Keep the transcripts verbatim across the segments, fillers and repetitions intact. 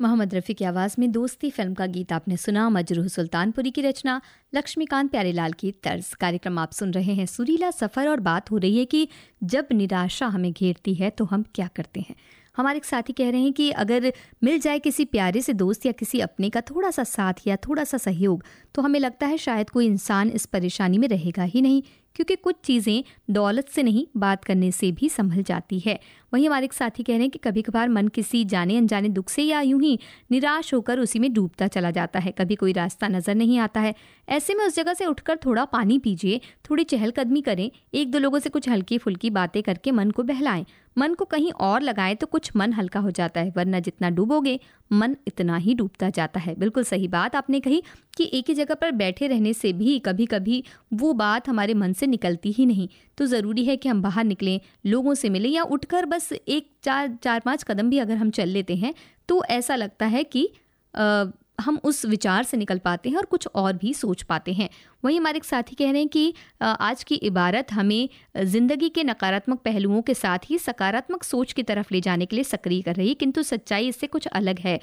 मोहम्मद रफ़ी की आवाज़ में दोस्ती फिल्म का गीत आपने सुना। मजरूह सुल्तानपुरी की रचना, लक्ष्मीकांत प्यारेलाल की तर्ज। कार्यक्रम आप सुन रहे हैं सुरीला सफ़र और बात हो रही है कि जब निराशा हमें घेरती है तो हम क्या करते हैं। हमारे एक साथी कह रहे हैं कि अगर मिल जाए किसी प्यारे से दोस्त या किसी अपने का थोड़ा सा साथ या थोड़ा सा सहयोग तो हमें लगता है शायद कोई इंसान इस परेशानी में रहेगा ही नहीं, क्योंकि कुछ चीज़ें दौलत से नहीं बात करने से भी संभल जाती है। वहीं हमारे एक साथी कह रहे हैं कि कभी कभार मन किसी जाने अनजाने दुख से या यूं ही निराश होकर उसी में डूबता चला जाता है। कभी कोई रास्ता नज़र नहीं आता है। ऐसे में उस जगह से उठकर थोड़ा पानी पीजिए, थोड़ी चहलकदमी करें, एक दो लोगों से कुछ हल्की फुल्की बातें करके मन को बहलाएं, मन को कहीं और लगाएं तो कुछ मन हल्का हो जाता है, वरना जितना डूबोगे मन इतना ही डूबता जाता है। बिल्कुल सही बात आपने कही कि एक ही जगह पर बैठे रहने से भी कभी कभी वो बात हमारे मन से निकलती ही नहीं। तो ज़रूरी है कि हम बाहर निकलें, लोगों से मिलें, या उठकर बस एक चार चार पाँच कदम भी अगर हम चल लेते हैं तो ऐसा लगता है कि आ, हम उस विचार से निकल पाते हैं और कुछ और भी सोच पाते हैं। वहीं हमारे एक साथी कह रहे हैं कि आज की इबारत हमें ज़िंदगी के नकारात्मक पहलुओं के साथ ही सकारात्मक सोच की तरफ ले जाने के लिए सक्रिय कर रही है, किंतु सच्चाई इससे कुछ अलग है।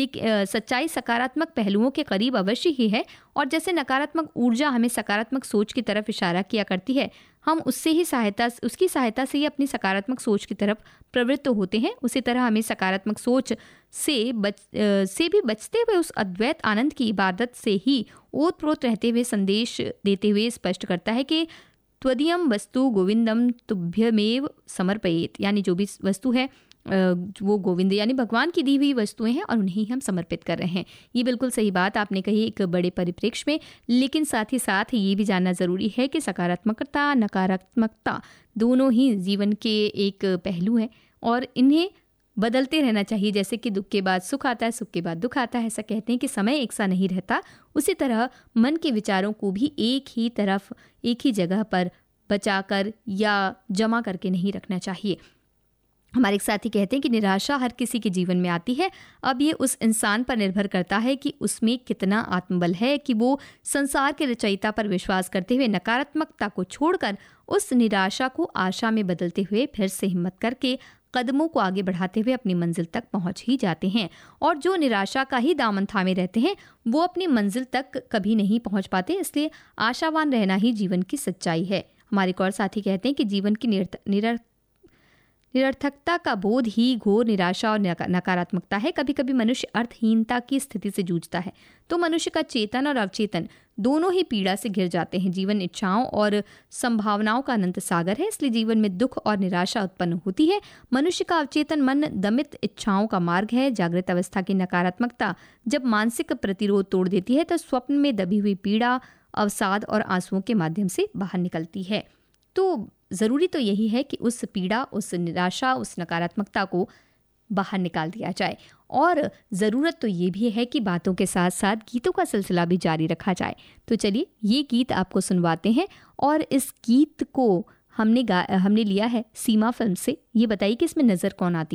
सच्चाई सकारात्मक पहलुओं के करीब अवश्य ही है, और जैसे नकारात्मक ऊर्जा हमें सकारात्मक सोच की तरफ इशारा किया करती है, हम उससे ही सहायता उसकी सहायता से ही अपनी सकारात्मक सोच की तरफ प्रवृत्त होते हैं। उसी तरह हमें सकारात्मक सोच से बच से भी बचते हुए उस अद्वैत आनंद की इबादत से ही ओत प्रोत रहते हुए संदेश देते हुए स्पष्ट करता है कि त्वदीयम वस्तु गोविंदम तुभ्यमेव समर्पयेत, यानी जो भी वस्तु है वो गोविंद यानी भगवान की दी हुई वस्तुएं हैं और उन्हें हम समर्पित कर रहे हैं। ये बिल्कुल सही बात आपने कही एक बड़े परिप्रेक्ष्य में, लेकिन साथ ही साथ ये भी जानना ज़रूरी है कि सकारात्मकता नकारात्मकता दोनों ही जीवन के एक पहलू हैं और इन्हें बदलते रहना चाहिए। जैसे कि दुख के बाद सुख आता है, सुख के बाद दुख आता है, ऐसा कहते हैं कि समय एक सा नहीं रहता, उसी तरह मन के विचारों को भी एक ही तरफ एक ही जगह पर बचाकर या जमा करके नहीं रखना चाहिए। हमारे एक साथी कहते हैं कि निराशा हर किसी के जीवन में आती है। अब ये उस इंसान पर निर्भर करता है कि उसमें कितना आत्मबल है कि वो संसार के रचयिता पर विश्वास करते हुए नकारात्मकता को छोड़कर उस निराशा को आशा में बदलते हुए फिर से हिम्मत करके कदमों को आगे बढ़ाते हुए अपनी मंजिल तक पहुंच ही जाते हैं। और जो निराशा का ही दामन थामे रहते हैं वो अपनी मंजिल तक कभी नहीं पहुंच पाते। इसलिए आशावान रहना ही जीवन की सच्चाई है। हमारे एक और साथी कहते हैं कि जीवन की निरर्थ निरर्थकता का बोध ही घोर निराशा और नकारात्मकता है। कभी कभी मनुष्य अर्थहीनता की स्थिति से जूझता है तो मनुष्य का चेतन और अवचेतन दोनों ही पीड़ा से घिर जाते हैं। जीवन इच्छाओं और संभावनाओं का अनंत सागर है, इसलिए जीवन में दुख और निराशा उत्पन्न होती है। मनुष्य का अवचेतन मन दमित इच्छाओं का मार्ग है। जागृत अवस्था की नकारात्मकता जब मानसिक प्रतिरोध तोड़ देती है तो स्वप्न में दबी हुई पीड़ा अवसाद और आंसुओं के माध्यम से बाहर निकलती है। तो ज़रूरी तो यही है कि उस पीड़ा, उस निराशा, उस नकारात्मकता को बाहर निकाल दिया जाए। और ज़रूरत तो ये भी है कि बातों के साथ साथ गीतों का सिलसिला भी जारी रखा जाए। तो चलिए ये गीत आपको सुनवाते हैं, और इस गीत को हमने गा हमने लिया है सीमा फिल्म से। ये बताइए कि इसमें नज़र कौन आती है।